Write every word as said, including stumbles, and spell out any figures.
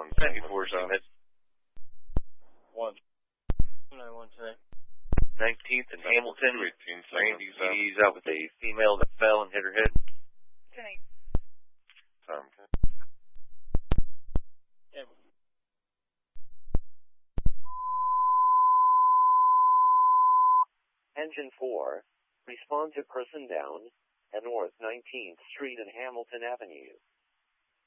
on ninety-four, Summit. One. nine one today. nineteenth and Hamilton. eighteen, Randy Z's out with a female that fell and hit her head. Tonight. Um, Yeah. Engine four, respond to person down at North nineteenth Street and Hamilton Avenue.